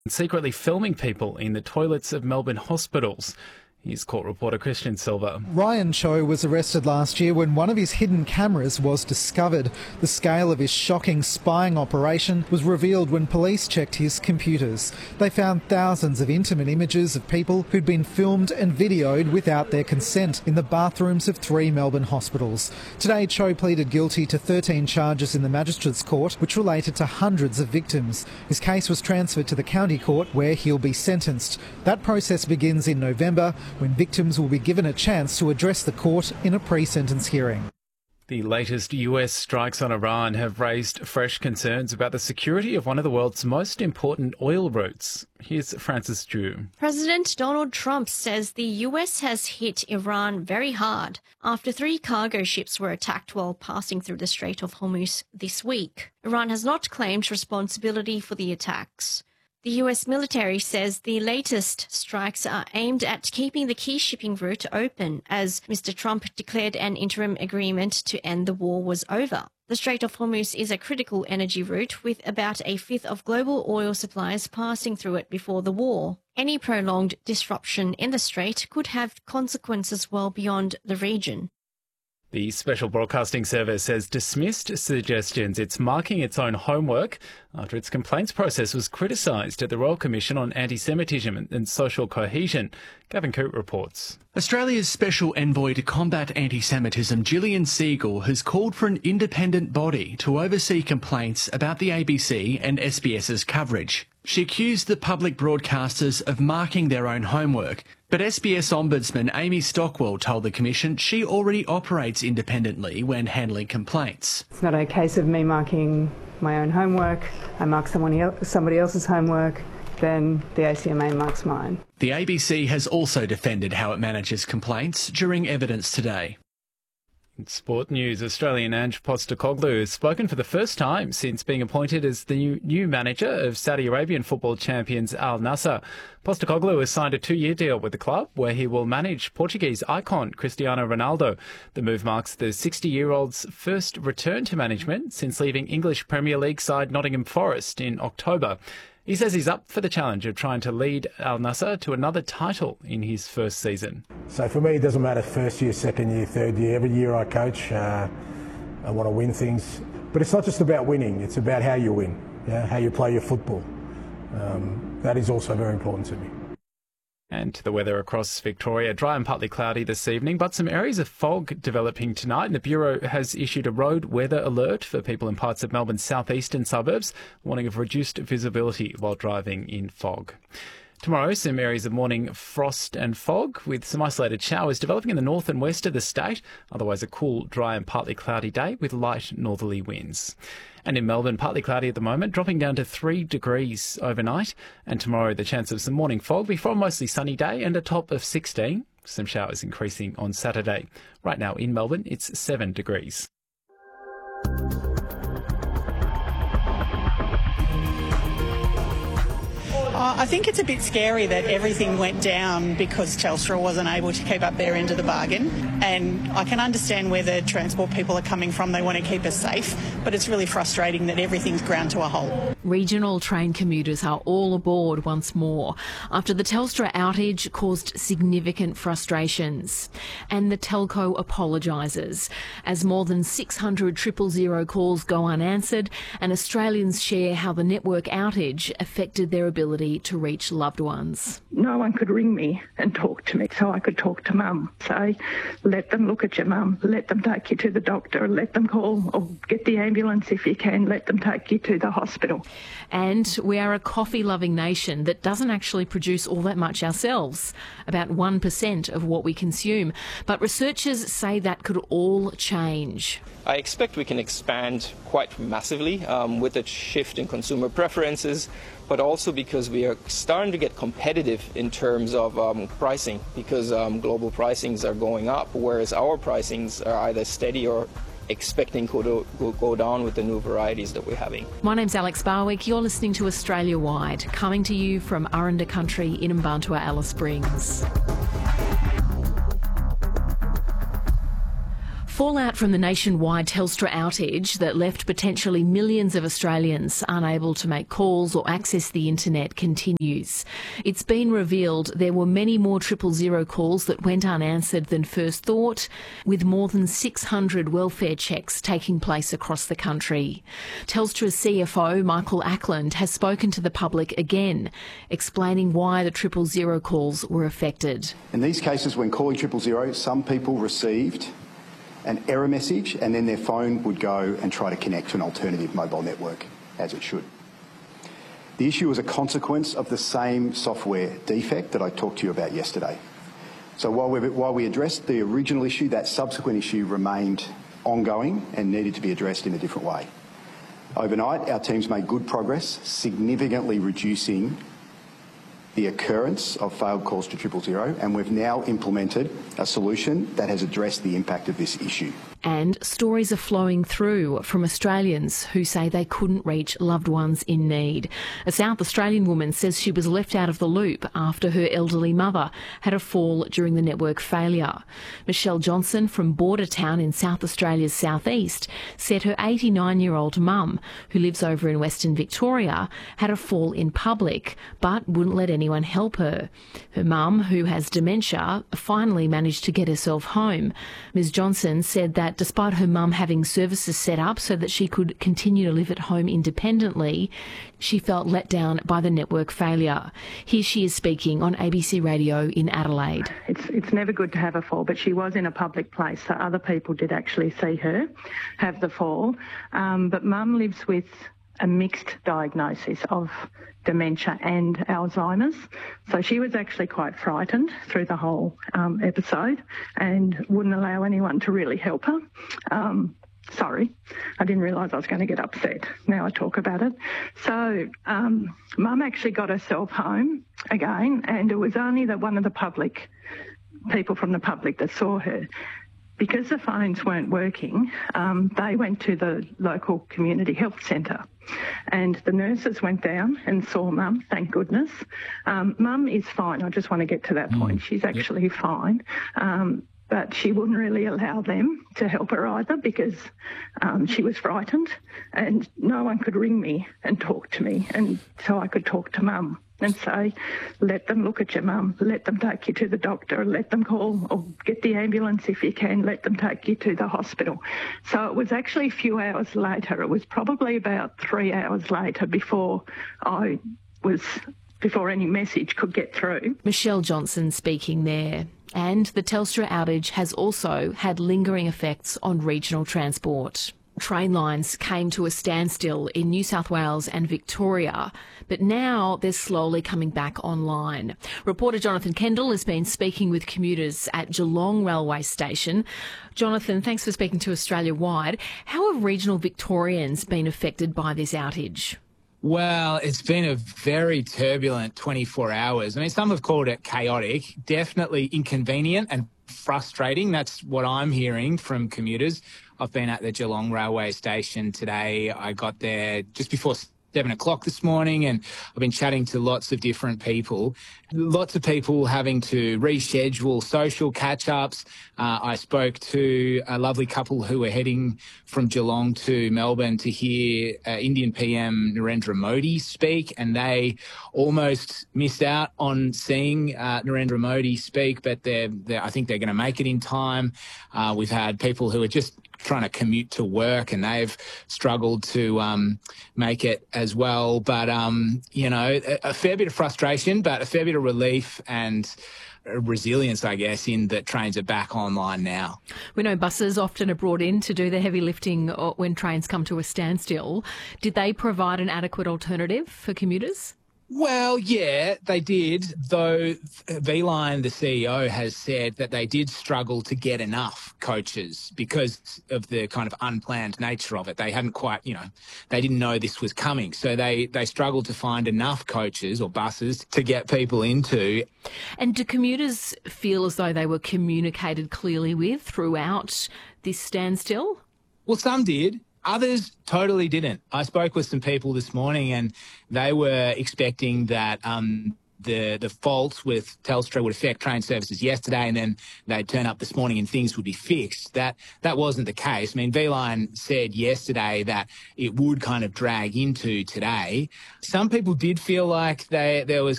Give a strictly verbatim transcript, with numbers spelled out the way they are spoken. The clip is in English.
secretly filming people in the toilets of Melbourne hospitals. Here's court reporter Christian Silva. Ryan Cho was arrested last year when one of his hidden cameras was discovered. The scale of his shocking spying operation was revealed when police checked his computers. They found thousands of intimate images of people who'd been filmed and videoed without their consent in the bathrooms of three Melbourne hospitals. Today, Cho pleaded guilty to thirteen charges in the Magistrates Court, which related to hundreds of victims. His case was transferred to the County Court, where he'll be sentenced. That process begins in November, when victims will be given a chance to address the court in a pre-sentence hearing. The latest U S strikes on Iran have raised fresh concerns about the security of one of the world's most important oil routes. Here's Francis Drew. President Donald Trump says the U S has hit Iran very hard after three cargo ships were attacked while passing through the Strait of Hormuz this week. Iran has not claimed responsibility for the attacks. The U S military says the latest strikes are aimed at keeping the key shipping route open, as Mister Trump declared an interim agreement to end the war was over. The Strait of Hormuz is a critical energy route with about a fifth of global oil supplies passing through it before the war. Any prolonged disruption in the strait could have consequences well beyond the region. The Special Broadcasting Service has dismissed suggestions it's marking its own homework after its complaints process was criticised at the Royal Commission on Anti-Semitism and Social Cohesion. Gavin Coote reports. Australia's Special Envoy to Combat Anti-Semitism, Gillian Siegel, has called for an independent body to oversee complaints about the A B C and SBS's coverage. She accused the public broadcasters of marking their own homework, but S B S Ombudsman Amy Stockwell told the Commission she already operates independently when handling complaints. It's not a case of me marking my own homework. I mark someone else, somebody else's homework, then the A C M A marks mine. The A B C has also defended how it manages complaints during evidence today. In sport news, Australian Ange Postecoglou has spoken for the first time since being appointed as the new, new manager of Saudi Arabian football champions Al Nassr. Postecoglou has signed a two-year deal with the club where he will manage Portuguese icon Cristiano Ronaldo. The move marks the sixty-year-old's first return to management since leaving English Premier League side Nottingham Forest in October. He says he's up for the challenge of trying to lead Al Nassr to another title in his first season. So for me, it doesn't matter first year, second year, third year. Every year I coach, uh, I want to win things. But it's not just about winning, it's about how you win, yeah? How you play your football. Um, that is also very important to me. And to the weather across Victoria, dry and partly cloudy this evening, but some areas of fog developing tonight. And the Bureau has issued a road weather alert for people in parts of Melbourne's southeastern suburbs, warning of reduced visibility while driving in fog. Tomorrow, some areas of morning frost and fog with some isolated showers developing in the north and west of the state. Otherwise, a cool, dry and partly cloudy day with light northerly winds. And in Melbourne, partly cloudy at the moment, dropping down to three degrees overnight. And tomorrow, the chance of some morning fog before a mostly sunny day and a top of sixteen. Some showers increasing on Saturday. Right now in Melbourne, it's seven degrees. I think it's a bit scary that everything went down because Telstra wasn't able to keep up their end of the bargain. And I can understand where the transport people are coming from. They want to keep us safe. But it's really frustrating that everything's ground to a halt. Regional train commuters are all aboard once more after the Telstra outage caused significant frustrations. And the telco apologises as more than six hundred triple zero calls go unanswered and Australians share how the network outage affected their ability to reach loved ones. No one could ring me and talk to me, so I could talk to Mum. Say, let them look at your mum, let them take you to the doctor, let them call or get the ambulance if you can, let them take you to the hospital. And we are a coffee-loving nation that doesn't actually produce all that much ourselves, about one percent of what we consume. But researchers say that could all change. I expect we can expand quite massively um, with a shift in consumer preferences, but also because we are starting to get competitive in terms of um, pricing, because um, global pricings are going up, whereas our pricings are either steady or expecting to go, go down with the new varieties that we're having. My name's Alex Barwick. You're listening to Australia Wide, coming to you from Aranda Country in Mbantua, Alice Springs. fallout from the nationwide Telstra outage that left potentially millions of Australians unable to make calls or access the internet continues. It's been revealed there were many more triple zero calls that went unanswered than first thought, with more than six hundred welfare checks taking place across the country. Telstra's C F O, Michael Ackland, has spoken to the public again, explaining why the triple zero calls were affected. In these cases, when calling triple zero, some people received an error message and then their phone would go and try to connect to an alternative mobile network, as it should. The issue was a consequence of the same software defect that I talked to you about yesterday. So while, we while we addressed the original issue, that subsequent issue remained ongoing and needed to be addressed in a different way. Overnight, our teams made good progress, significantly reducing the occurrence of failed calls to triple zero, and we've now implemented a solution that has addressed the impact of this issue. And stories are flowing through from Australians who say they couldn't reach loved ones in need. A South Australian woman says she was left out of the loop after her elderly mother had a fall during the network failure. Michelle Johnson from Bordertown in South Australia's southeast said her eighty-nine-year-old mum, who lives over in Western Victoria, had a fall in public but wouldn't let anyone help her. Her mum, who has dementia, finally managed to get herself home. Miz Johnson said that despite her mum having services set up so that she could continue to live at home independently, she felt let down by the network failure. Here she is speaking on A B C Radio in Adelaide. It's, it's never good to have a fall, but she was in a public place, so other people did actually see her have the fall. Um, but mum lives with a mixed diagnosis of dementia and Alzheimer's. So she was actually quite frightened through the whole um, episode and wouldn't allow anyone to really help her. Um, sorry, I didn't realise I was going to get upset. Now I talk about it. So um, Mum actually got herself home again, and it was only that one of the public people from the public that saw her. Because the phones weren't working, um, they went to the local community health centre, and the nurses went down and saw Mum, thank goodness. Um, Mum is fine. I just want to get to that point. Mm. She's actually yep. fine. Um, but she wouldn't really allow them to help her either because um, she was frightened and no one could ring me and talk to me, and so I could talk to Mum and say, let them look at your mum, let them take you to the doctor, let them call or get the ambulance if you can, let them take you to the hospital. So it was actually a few hours later. It was probably about three hours later before I was, before any message could get through. Michelle Johnson speaking there. And the Telstra outage has also had lingering effects on regional transport. Train lines came to a standstill in New South Wales and Victoria, but now they're slowly coming back online. Reporter Jonathan Kendall has been speaking with commuters at Geelong Railway Station. Jonathan, thanks for speaking to Australia Wide. How have regional Victorians been affected by this outage? Well, it's been a very turbulent twenty-four hours. I mean, some have called it chaotic, definitely inconvenient and frustrating. That's what I'm hearing from commuters. I've been at the Geelong Railway Station today. I got there just before seven o'clock this morning, and I've been chatting to lots of different people. Lots of people having to reschedule social catch-ups. Uh, I spoke to a lovely couple who were heading from Geelong to Melbourne to hear uh, Indian P M Narendra Modi speak, and they almost missed out on seeing uh, Narendra Modi speak, but they're, they're, I think they're going to make it in time. Uh, we've had people who are just trying to commute to work, and they've struggled to um, make it as well. But, um, you know, a, a fair bit of frustration, but a fair bit of relief and resilience, I guess, in that trains are back online now. We know buses often are brought in to do the heavy lifting when trains come to a standstill. Did they provide an adequate alternative for commuters? Well, yeah, they did, though V-Line, the C E O, has said that they did struggle to get enough coaches because of the kind of unplanned nature of it. They hadn't quite, you know, they didn't know this was coming. So they, they struggled to find enough coaches or buses to get people into. And do commuters feel as though they were communicated clearly with throughout this standstill? Well, some did. Others totally didn't. I spoke with some people this morning and they were expecting that um, the, the fault with Telstra would affect train services yesterday and then they'd turn up this morning and things would be fixed. That that wasn't the case. I mean, V-Line said yesterday that it would kind of drag into today. Some people did feel like they, there was